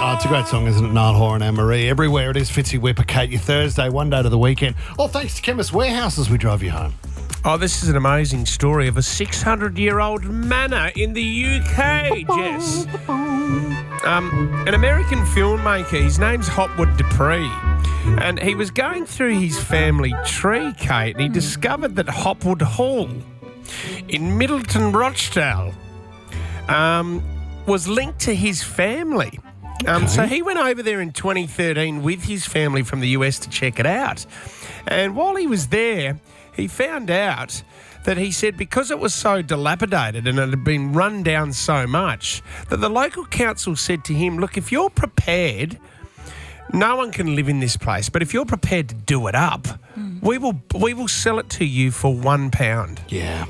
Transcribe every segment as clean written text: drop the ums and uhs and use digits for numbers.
Oh, it's a great song, isn't it? Niall Horan and Anne-Marie. Everywhere it is, Fitzy Whipper, Kate, your Thursday, one day to the weekend. All thanks to Chemist Warehouse as we drive you home. Oh, this is an amazing story of a 600-year-old manor in the UK, Jess. An American filmmaker, his name's Hopwood Dupree, and he was going through his family tree, Kate, and he discovered that Hopwood Hall in Middleton, Rochdale, was linked to his family. So he went over there in 2013 with his family from the US to check it out. And while he was there, he found out that he said because it was so dilapidated and it had been run down so much, that the local council said to him, look, if you're prepared, no one can live in this place, but if you're prepared to do it up, we will sell it to you for £1. Yeah.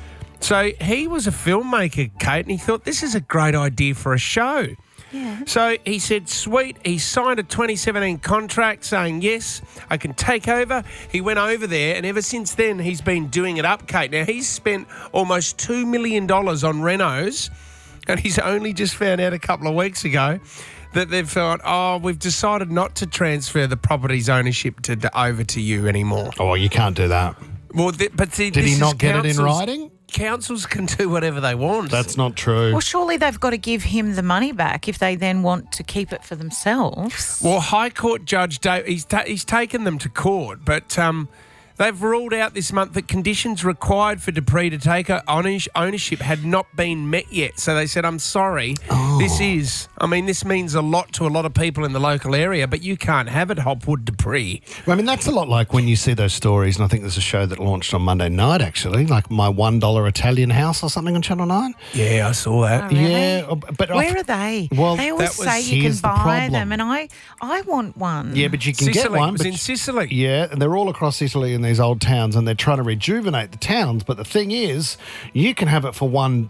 So he was a filmmaker, Kate, and he thought this is a great idea for a show. Yeah. So he said, sweet. He signed a 2017 contract saying, yes, I can take over. He went over there, and ever since then, he's been doing it up, Kate. Now, he's spent almost $2 million on renos, and he's only just found out a couple of weeks ago that they've thought, we've decided not to transfer the property's ownership over to you anymore. Oh, well, you can't do that. Well, but see, Did he not get it in writing? Councils can do whatever they want. That's not true. Well, surely they've got to give him the money back if they then want to keep it for themselves. Well, High Court Judge Dave, he's taken them to court, but they've ruled out this month that conditions required for Dupree to take ownership had not been met yet. So they said, I'm sorry, this means a lot to a lot of people in the local area, but you can't have it, Hopwood Dupree. Well, I mean, that's a lot like when you see those stories, and I think there's a show that launched on Monday night, actually, like My $1 Italian House or something on Channel 9. Yeah, I saw that. Oh, really? Yeah. But Where are they? Well, they always say you can here's the buy problem. them, and I want one. Yeah, but you can Sicily. get one. It was but in Sicily. Yeah, and they're all across Italy in these old towns, and they're trying to rejuvenate the towns. But the thing is, you can have it for £1,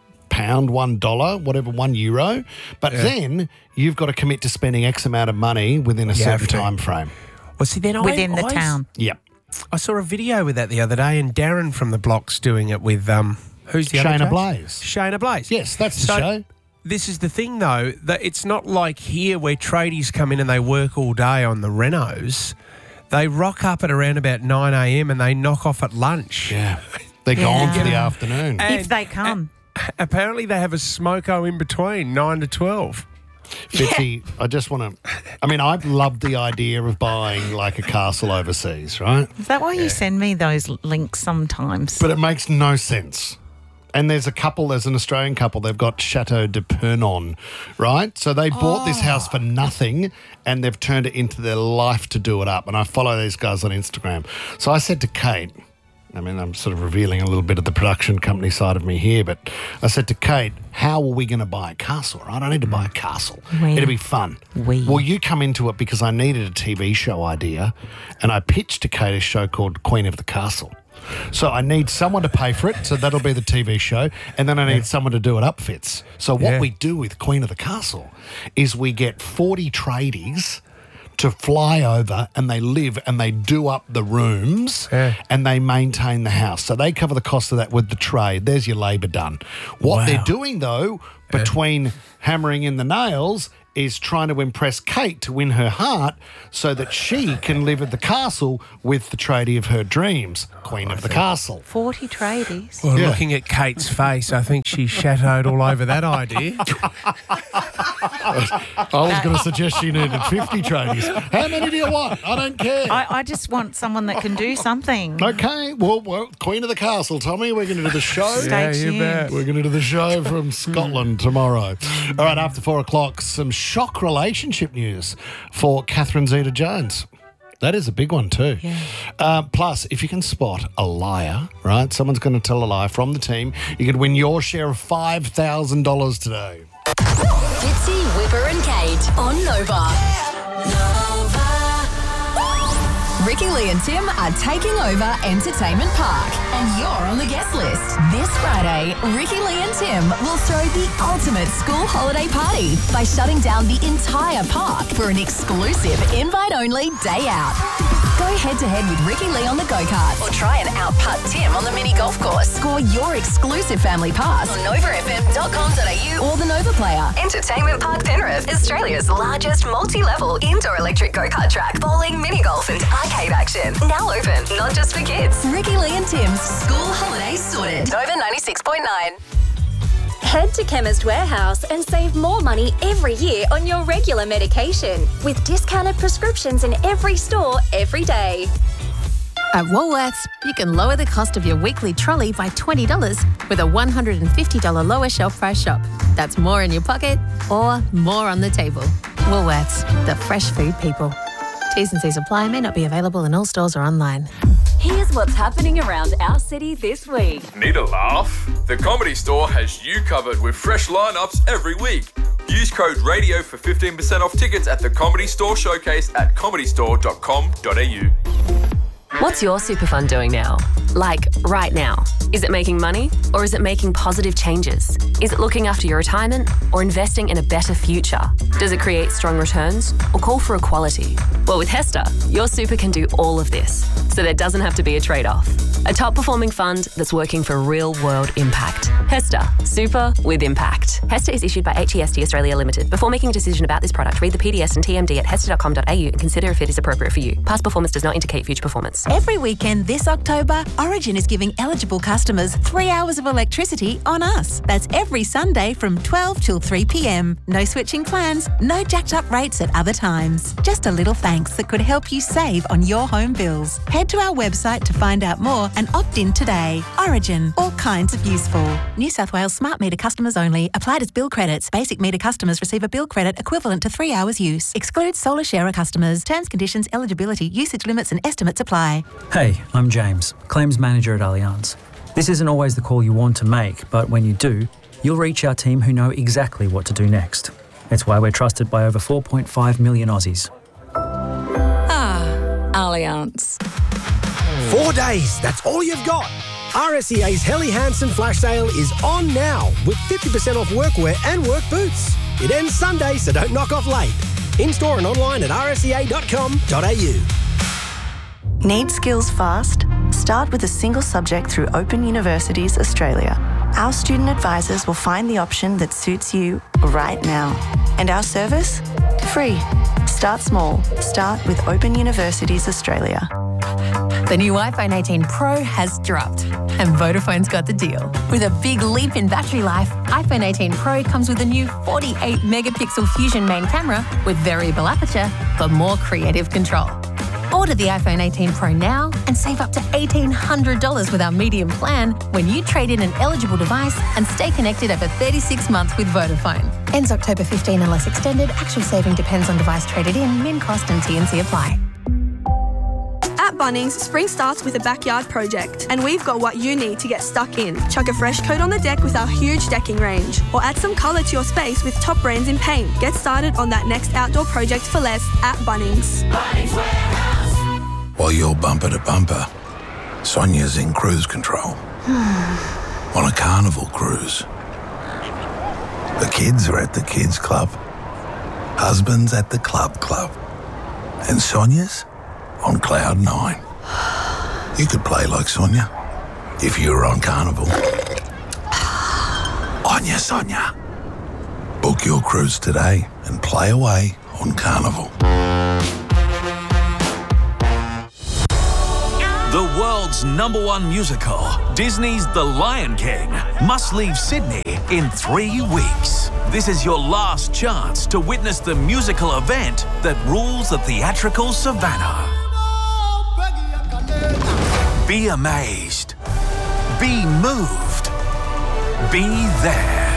$1, whatever, €1. But then you've got to commit to spending X amount of money within a certain time frame. Well, see, then Within the town. Yep. I saw a video with that the other day, and Darren from the Block's doing it with who's the other Shayna judge? Blaze. Shayna Blaze. Yes, that's the show. This is the thing, though, that it's not like here where tradies come in and they work all day on the renos. They rock up at around about 9 a.m. and they knock off at lunch. Yeah. They're gone for the afternoon. If they come. Apparently they have a smoko in between, 9 to 12. Fitzy, I just want to... I mean, I've loved the idea of buying like a castle overseas, right? Is that why you send me those links sometimes? But it makes no sense. And there's an Australian couple, they've got Chateau de Pernon, right? So they bought this house for nothing and they've turned it into their life to do it up. And I follow these guys on Instagram. So I said to Kate, I mean, I'm sort of revealing a little bit of the production company side of me here, but I said to Kate, how are we going to buy a castle, right? I need to buy a castle. It'll be fun. Well, you come into it because I needed a TV show idea and I pitched to Kate a show called Queen of the Castle. So I need someone to pay for it, so that'll be the TV show, and then I need someone to do it up, Fitz. So what we do with Queen of the Castle is we get 40 tradies to fly over and they live and they do up the rooms and they maintain the house. So they cover the cost of that with the trade. There's your labour done. What they're doing, though, between hammering in the nails is trying to impress Kate to win her heart so that she can live at the castle with the tradie of her dreams, Queen of the Castle. 40 tradies. Well, looking at Kate's face, I think she shadowed all over that idea. I was going to suggest she needed 50 tradies. How many do you want? I don't care. I just want someone that can do something. Okay, well, Queen of the Castle, Tommy, we're going to do the show. Stay tuned. you bet. We're going to do the show from Scotland tomorrow. All right, after 4 o'clock, some shock relationship news for Catherine Zeta-Jones. That is a big one too. Yeah. Plus, if you can spot a liar, right, someone's going to tell a lie from the team, you could win your share of $5,000 today. Fitzy, Whipper and Kate on Nova. Ricky Lee and Tim are taking over Entertainment Park, and you're on the guest list. This Friday, Ricky Lee and Tim will throw the ultimate school holiday party by shutting down the entire park for an exclusive invite-only day out. Go head-to-head with Ricky Lee on the go-kart or try and out-putt Tim on the mini golf course. Score your exclusive family pass on novafm.com.au or the Nova Player. Entertainment Park Penrith. Wentworth, Australia's largest multi-level indoor electric go-kart track, bowling, mini golf and arcade action. Now open, not just for kids. Ricky Lee and Tim's School Holidays Sorted. Nova 96.9. Head to Chemist Warehouse and save more money every year on your regular medication with discounted prescriptions in every store every day. At Woolworths, you can lower the cost of your weekly trolley by $20 with a $150 lower shelf price shop. That's more in your pocket or more on the table. Woolworths, the fresh food people. T's and C's apply, may not be available in all stores or online. Here's what's happening around our city this week. Need a laugh? The Comedy Store has you covered with fresh lineups every week. Use code RADIO for 15% off tickets at the Comedy Store Showcase at comedystore.com.au. What's your super fund doing now? Like, right now? Is it making money or is it making positive changes? Is it looking after your retirement or investing in a better future? Does it create strong returns or call for equality? Well, with HESTA, your super can do all of this, so there doesn't have to be a trade-off. A top-performing fund that's working for real-world impact. HESTA, super with impact. HESTA is issued by HEST Australia Limited. Before making a decision about this product, read the PDS and TMD at hesta.com.au and consider if it is appropriate for you. Past performance does not indicate future performance. Every weekend this October, Origin is giving eligible customers 3 hours of electricity on us. That's every Sunday from 12 till 3 p.m. No switching plans, no jacked up rates at other times. Just a little thanks that could help you save on your home bills. Head to our website to find out more and opt in today. Origin, all kinds of useful. New South Wales smart meter customers only. Applied as bill credits. Basic meter customers receive a bill credit equivalent to 3 hours use. Excludes solar sharer customers. Terms, conditions, eligibility, usage limits and estimates apply. Hey, I'm James, Claims Manager at Allianz. This isn't always the call you want to make, but when you do, you'll reach our team who know exactly what to do next. It's why we're trusted by over 4.5 million Aussies. Allianz. 4 days, that's all you've got. RSEA's Helly Hansen flash sale is on now with 50% off workwear and work boots. It ends Sunday, so don't knock off late. In-store and online at rsea.com.au. Need skills fast? Start with a single subject through Open Universities Australia. Our student advisors will find the option that suits you right now. And our service? Free. Start small. Start with Open Universities Australia. The new iPhone 18 Pro has dropped, and Vodafone's got the deal. With a big leap in battery life, iPhone 18 Pro comes with a new 48-megapixel Fusion main camera with variable aperture for more creative control. Order the iPhone 18 Pro now and save up to $1,800 with our medium plan when you trade in an eligible device and stay connected over 36 months with Vodafone. Ends October 15 unless extended. Actual saving depends on device traded in. Min cost and T&C apply. At Bunnings, spring starts with a backyard project, and we've got what you need to get stuck in. Chuck a fresh coat on the deck with our huge decking range, or add some colour to your space with top brands in paint. Get started on that next outdoor project for less at Bunnings. Bunnings Warehouse. While you're bumper to bumper, Sonia's in cruise control. On a carnival cruise. The kids are at the kids club. Husband's at the club. And Sonia's on cloud 9. You could play like Sonia if you were on Carnival. On ya, Sonia. Book your cruise today and play away on Carnival. The world's #1 musical, Disney's The Lion King, must leave Sydney in 3 weeks. This is your last chance to witness the musical event that rules the theatrical savannah. Be amazed. Be moved. Be there.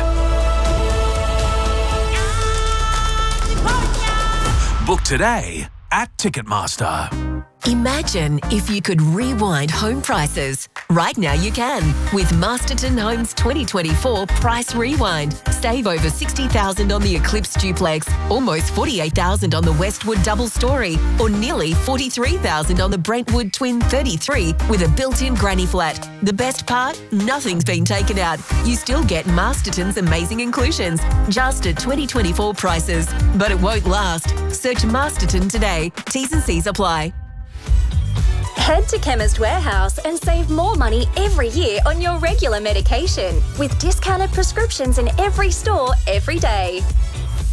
Book today at Ticketmaster. Imagine if you could rewind home prices. Right now you can with Masterton Homes 2024 Price Rewind. Save over $60,000 on the Eclipse Duplex, almost $48,000 on the Westwood Double Story, or nearly $43,000 on the Brentwood Twin 33 with a built-in granny flat. The best part? Nothing's been taken out. You still get Masterton's amazing inclusions, just at 2024 prices. But it won't last. Search Masterton today. T's and C's apply. Head to Chemist Warehouse and save more money every year on your regular medication with discounted prescriptions in every store every day.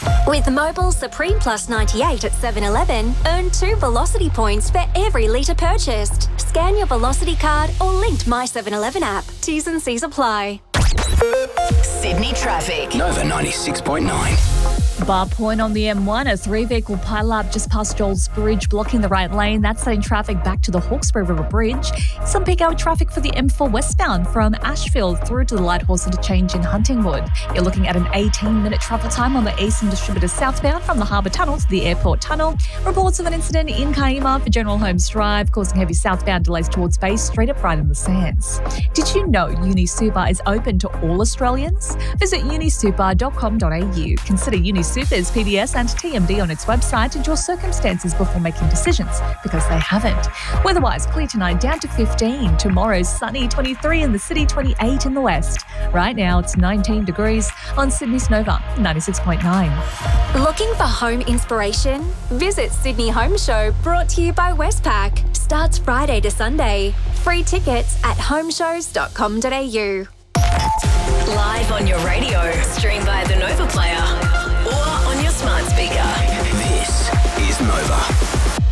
With Mobile Supreme Plus 98 at 7-Eleven, earn 2 Velocity points for every litre purchased. Scan your Velocity card or linked My 7-Eleven app. T's and C's apply. Sydney traffic. Nova 96.9. Bar Point on the M1, a 3-vehicle pile-up just past Joel's Bridge, blocking the right lane. That's setting traffic back to the Hawkesbury River Bridge. Some peak hour traffic for the M4 westbound from Ashfield through to the Lighthorse interchange in Huntingwood. You're looking at an 18-minute travel time on the Eastern Distributor southbound from the Harbour Tunnel to the Airport Tunnel. Reports of an incident in Kaima for General Holmes Drive, causing heavy southbound delays towards Bay Street at Brighton the Sands. Did you know UniSuper is open to all Australians? Visit unisuper.com.au. Consider UniSuper's PBS and TMD on its website and your circumstances before making decisions, because they haven't. Weather-wise, clear tonight down to 15. Tomorrow's sunny, 23 in the city, 28 in the west. Right now it's 19 degrees on Sydney's Nova 96.9. Looking for home inspiration? Visit Sydney Home Show, brought to you by Westpac. Starts Friday to Sunday. Free tickets at homeshows.com.au. Live on your radio, stream via the Nova Player, or on your smart speaker. This is Nova.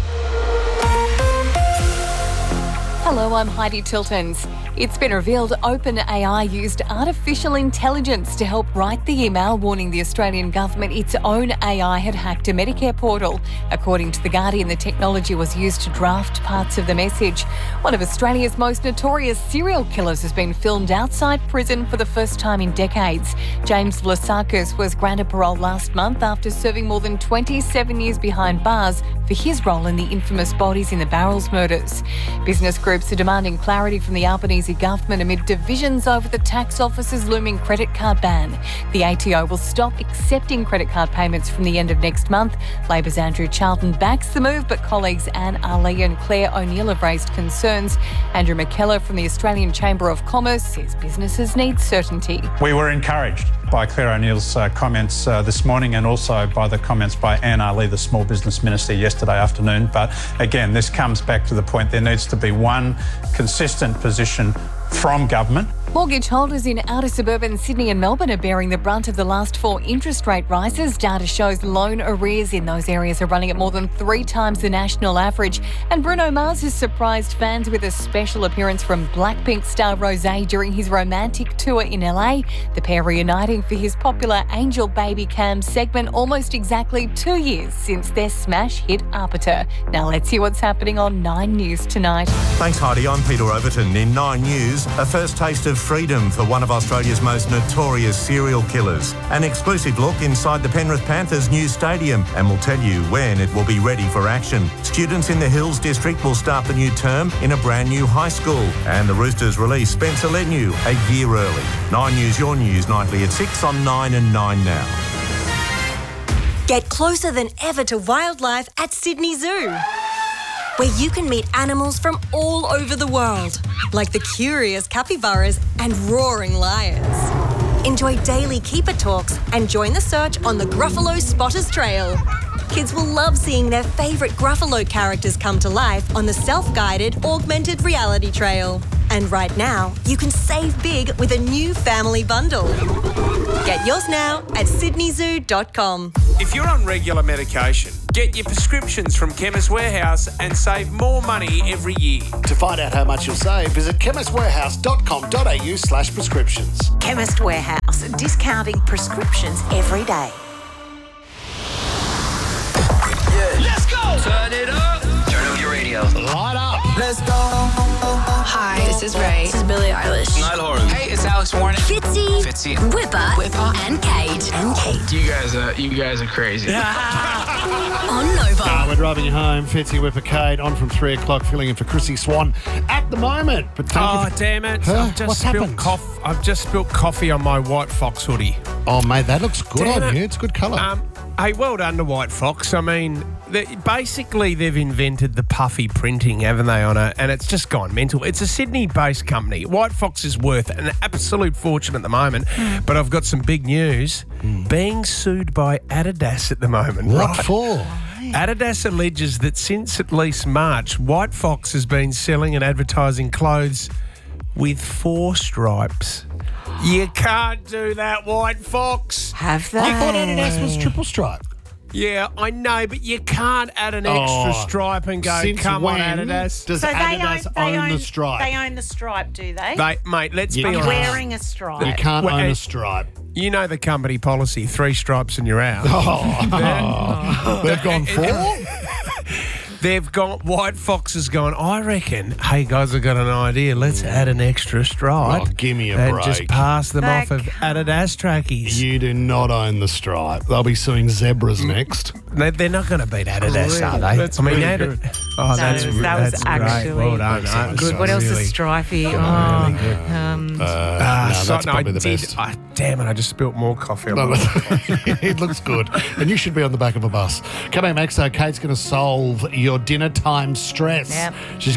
Hello, I'm Heidi Tiltons. It's been revealed OpenAI used artificial intelligence to help write the email warning the Australian government its own AI had hacked a Medicare portal. According to The Guardian, the technology was used to draft parts of the message. One of Australia's most notorious serial killers has been filmed outside prison for the first time in decades. James Vlasakis was granted parole last month after serving more than 27 years behind bars for his role in the infamous Bodies in the Barrels murders. Business groups are demanding clarity from the Albanese government amid divisions over the tax office's looming credit card ban. The ATO will stop accepting credit card payments from the end of next month. Labor's Andrew Charlton backs the move, but colleagues Anne Ali and Claire O'Neill have raised concerns. Andrew McKellar from the Australian Chamber of Commerce says businesses need certainty. We were encouraged by Claire O'Neill's comments this morning, and also by the comments by Anne Ali, the Small Business Minister, yesterday afternoon. But again, this comes back to the point there needs to be one consistent position from government. Mortgage holders in outer suburban Sydney and Melbourne are bearing the brunt of the last 4 interest rate rises. Data shows loan arrears in those areas are running at more than 3 times the national average. And Bruno Mars has surprised fans with a special appearance from Blackpink star Rosé during his romantic tour in LA. The pair reuniting for his popular Angel Baby Cam segment almost exactly 2 years since their smash hit Arbiter. Now let's see what's happening on 9 News tonight. Thanks, Heidi. I'm Peter Overton. In 9 News, a first taste of freedom for one of Australia's most notorious serial killers. An exclusive look inside the Penrith Panthers' new stadium, and we'll tell you when it will be ready for action. Students in the Hills District will start the new term in a brand new high school. And the Roosters release Spencer Leniu a year early. 9 News, your news nightly at 6 on 9 and 9 now. Get closer than ever to wildlife at Sydney Zoo, where you can meet animals from all over the world, like the curious capybaras and roaring lions. Enjoy daily keeper talks and join the search on the Gruffalo Spotters Trail. Kids will love seeing their favourite Gruffalo characters come to life on the self-guided augmented reality trail. And right now, you can save big with a new family bundle. Get yours now at sydneyzoo.com. If you're on regular medication, get your prescriptions from Chemist Warehouse and save more money every year. To find out how much you'll save, visit chemistwarehouse.com.au/prescriptions. Chemist Warehouse, discounting prescriptions every day. Let's go! Turn it up! Turn up your radio. Light up! Let's go! Hi, this is Ray. This is Billie Eilish. Niall Horan. Hey, it's Alex Warren. Fitzy, Whipper, and Kate. You guys are crazy. On Nova. We're driving you home. Fitzy, Whipper, Kate on from 3 o'clock, filling in for Chrissy Swan at the moment. But Damn it. Huh? I've just spilled coffee on my White Fox hoodie. Oh, mate, that looks good on you. It's a good colour. Hey, well done to White Fox. I mean, they've invented the puffy printing, haven't they, on it? And it's just gone mental. It's a Sydney-based company. White Fox is worth an absolute fortune at the moment, but I've got some big news. Being sued by Adidas at the moment. What for? Adidas alleges that since at least March, White Fox has been selling and advertising clothes with 4 stripes. You can't do that, White Fox. Have they? I thought Adidas was triple stripe. Yeah, I know, but you can't add an extra stripe and go, Since come on, when Adidas. does Adidas own the stripe? They own the stripe, do they? Mate, let's be I'm honest. wearing a stripe. You can't Well, own a stripe. You know the company policy, 3 stripes and you're out. They've gone 4? They've got, White Fox has gone, I reckon, hey guys, I've got an idea. Let's add an extra stripe. Oh, give me a and break. just pass them off of Adidas trackies. You do not own the stripe. They'll be suing zebras next. They're not going to beat Adidas, are they? That's really good. Oh, that that's was that's actually great. Well done. Excellent. good. What else is Really- stripey? Really good. That's probably the best. Damn it, I just spilt more coffee on No, my it looks good. And you should be on the back of a bus. Come on, Max. So Kate's going to solve your dinner time stress. Yep. She's